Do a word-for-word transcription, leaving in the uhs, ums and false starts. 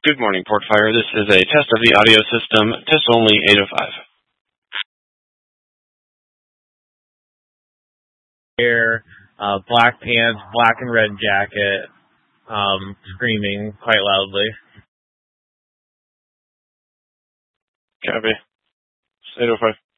Good morning, Portfire. This is a test of the audio system, test only eight oh five. Hair, uh, black pants, black and red jacket, um, screaming quite loudly. Copy. eight oh five.